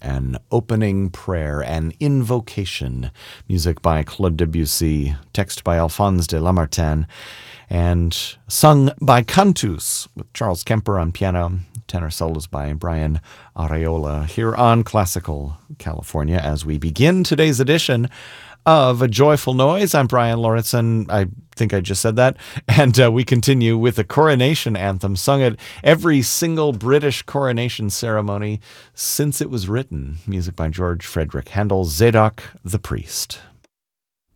an opening prayer, an invocation. Music by Claude Debussy, text by Alphonse de Lamartine, and sung by Cantus, with Charles Kemper on piano, tenor solos by Brian Areola, here on Classical California as we begin today's edition of A Joyful Noise. I'm Brian Lauritsen. I think I just said that. And we continue with the coronation anthem, sung at every single British coronation ceremony since it was written. Music by George Frederick Handel, Zadok the Priest.